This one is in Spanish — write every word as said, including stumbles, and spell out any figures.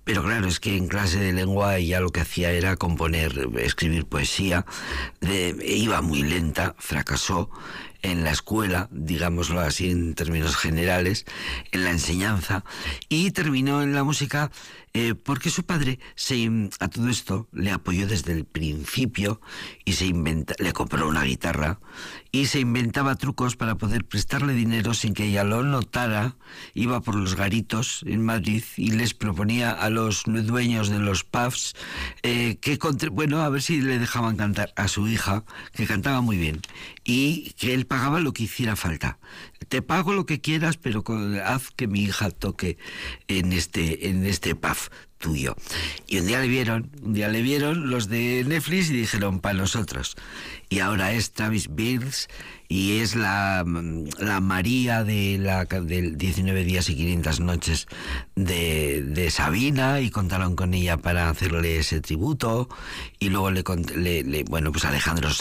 Pero claro, es que en clase de lengua ella lo que hacía era componer, escribir poesía, de, iba muy lenta, fracasó en la escuela, digámoslo así en términos generales, en la enseñanza, y terminó en la música eh, porque su padre se, a todo esto le apoyó desde el principio y se inventa, le compró una guitarra y se inventaba trucos para poder prestarle dinero sin que ella lo notara. Iba por los garitos en Madrid y les proponía a los dueños de los pubs eh, que, bueno, a ver si le dejaban cantar a su hija, que cantaba muy bien, y que él pagaba lo que hiciera falta. Te pago lo que quieras, pero haz que mi hija toque en este, en este pub tuyo. Y un día le vieron, un día le vieron los de Netflix y dijeron, para nosotros. Y ahora es Travis Beers y es la, la María de la del diecinueve días y quinientas noches de, de Sabina, y contaron con ella para hacerle ese tributo. Y luego le, le, le bueno, pues Alejandro